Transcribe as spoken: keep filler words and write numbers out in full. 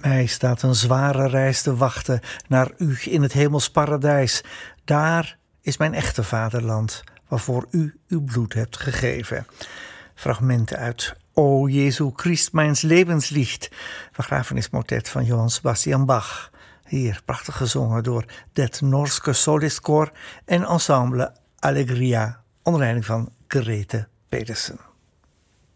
Mij staat een zware reis te wachten naar u in het hemels paradijs. Daar is mijn echte vaderland, waarvoor u uw bloed hebt gegeven. Fragmenten uit O Jesu Christ, mijns levenslicht, begrafenismotet van Johann Sebastian Bach. Hier prachtig gezongen door Det Norske Solistkoor en ensemble Allegria onder leiding van Grete Pedersen.